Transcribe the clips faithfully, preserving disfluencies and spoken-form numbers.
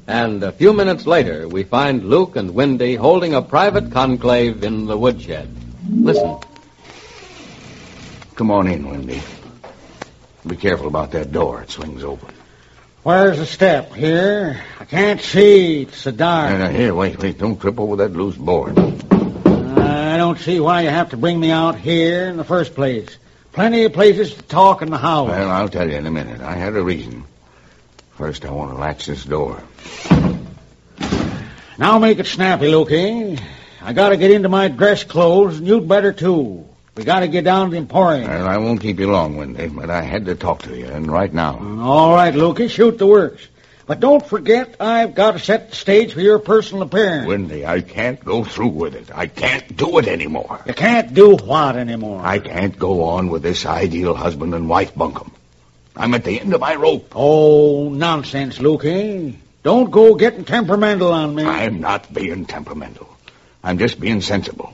And a few minutes later, we find Luke and Wendy holding a private conclave in the woodshed. Listen. Come on in, Wendy. Be careful about that door. It swings open. Where's the step? Here? I can't see. It's so dark. Uh, here, wait, wait. Don't trip over that loose board. I don't see why you have to bring me out here in the first place. Plenty of places to talk in the house. Well, I'll tell you in a minute. I had a reason. First, I want to latch this door. Now make it snappy, Lukey. I gotta get into my dress clothes, and you'd better, too. We gotta get down to the Emporium. Well, I won't keep you long, Wendy, but I had to talk to you, and right now. All right, Lukey, shoot the works. But don't forget, I've got to set the stage for your personal appearance. Wendy, I can't go through with it. I can't do it anymore. You can't do what anymore? I can't go on with this ideal husband and wife bunkum. I'm at the end of my rope. Oh, nonsense, Lukey. Don't go getting temperamental on me. I'm not being temperamental. I'm just being sensible.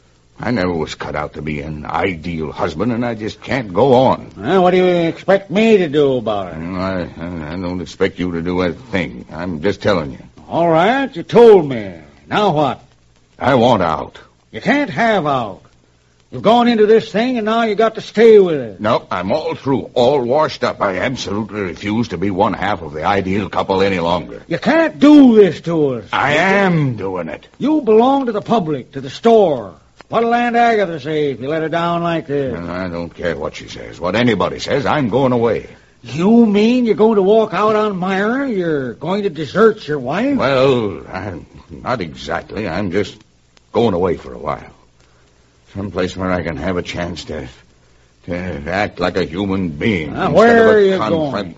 I never was cut out to be an ideal husband, and I just can't go on. Well, what do you expect me to do about it? I, I, I don't expect you to do a thing. I'm just telling you. All right, you told me. Now what? I want out. You can't have out. You've gone into this thing, and now you got to stay with it. No, I'm all through, all washed up. I absolutely refuse to be one half of the ideal couple any longer. You can't do this to us. I am doing it. You belong to the public, to the store. What'll Aunt Agatha say if you let her down like this? Well, I don't care what she says. What anybody says, I'm going away. You mean you're going to walk out on Myra? You're going to desert your wife? Well, I'm not exactly. I'm just going away for a while. Someplace where I can have a chance to to act like a human being. Now, where are you confront... going?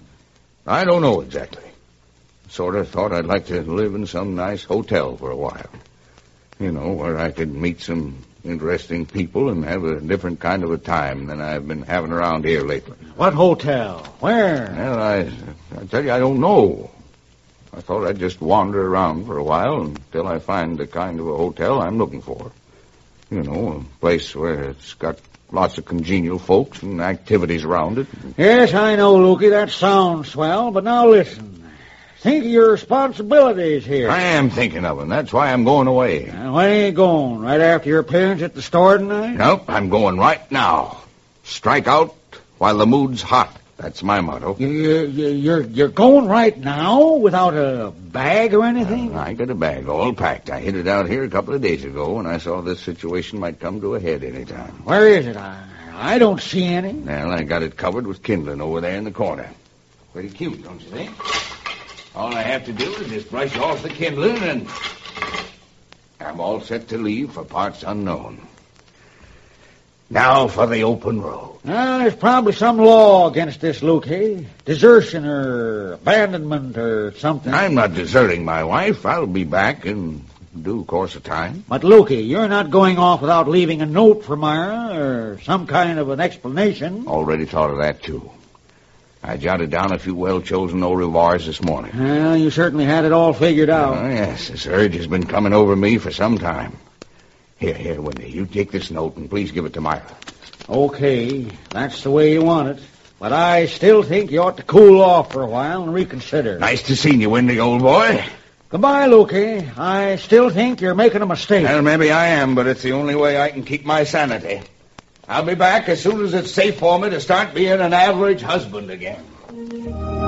I don't know exactly. Sort of thought I'd like to live in some nice hotel for a while. You know, where I could meet some interesting people and have a different kind of a time than I've been having around here lately. What hotel? Where? Well, I, I tell you, I don't know. I thought I'd just wander around for a while until I find the kind of a hotel I'm looking for. You know, a place where it's got lots of congenial folks and activities around it. Yes, I know, Lukey. That sounds swell. But now listen. Think of your responsibilities here. I am thinking of them. That's why I'm going away. Uh, when are you going? Right after your appearance at the store tonight? Nope, I'm going right now. Strike out while the mood's hot. That's my motto. You, you, you're you're going right now without a bag or anything? Uh, I got a bag all packed. I hid it out here a couple of days ago, and I saw this situation might come to a head any time. Where is it? I, I don't see any. Well, I got it covered with kindling over there in the corner. Pretty cute, don't you think? All I have to do is just brush off the kindling, and I'm all set to leave for parts unknown. Now for the open road. Well, there's probably some law against this, Lukey. Desertion or abandonment or something. I'm not deserting my wife. I'll be back in due course of time. But, Lukey, you're not going off without leaving a note for Myra or some kind of an explanation. Already thought of that, too. I jotted down a few well-chosen au revoirs this morning. Well, you certainly had it all figured out. Oh, yes, this urge has been coming over me for some time. Here, here, Wendy, you take this note and please give it to Myra. Okay, that's the way you want it. But I still think you ought to cool off for a while and reconsider. Nice to see you, Wendy, old boy. Goodbye, Lukey. I still think you're making a mistake. Well, maybe I am, but it's the only way I can keep my sanity. I'll be back as soon as it's safe for me to start being an average husband again.